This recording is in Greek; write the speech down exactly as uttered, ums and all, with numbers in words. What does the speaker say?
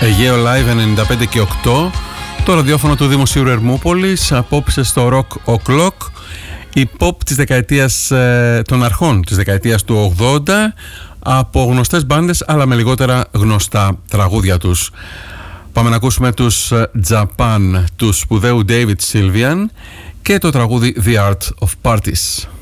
Αιγαίο Live ενενήντα πέντε και οκτώ, το ραδιόφωνο του Δημοσίου Ερμούπολης. Απόψε στο Rock O'Clock, η pop της δεκαετίας, των αρχών της δεκαετίας του ογδόντα, από γνωστές μπάντες αλλά με λιγότερα γνωστά τραγούδια τους. Πάμε να ακούσουμε τους Japan, του σπουδαίου David Sylvian, και το τραγούδι The Art of Parties.